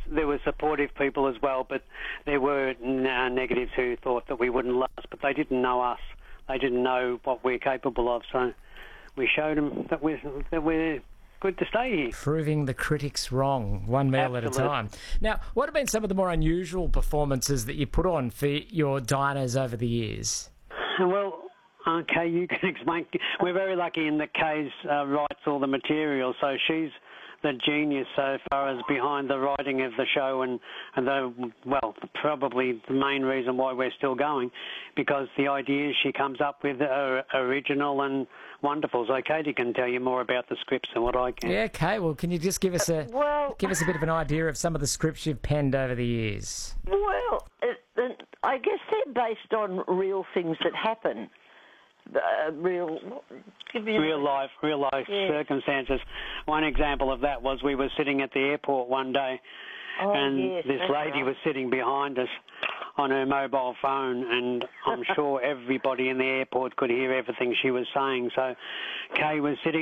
were supportive people as well, but there were negatives who thought that we wouldn't last, but they didn't know us. They didn't know what we're capable of, so we showed them that we're good to stay here. Proving the critics wrong, one meal at a time. Now, what have been some of the more unusual performances that you put on for your diners over the years? Well, okay, you can explain. We're very lucky in that Kay's writes all the material, so she's the genius so far as behind the writing of the show and probably the main reason why we're still going, because the ideas she comes up with are original and wonderful. So Katie can tell you more about the scripts than what I can. Yeah, Kay, well, can you just give us a bit of an idea of some of the scripts you've penned over the years? Well, I guess they're based on real things that happen. Real life circumstances. One example of that was we were sitting at the airport one day, this lady was sitting behind us on her mobile phone, and I'm sure everybody in the airport could hear everything she was saying. So Kay was sitting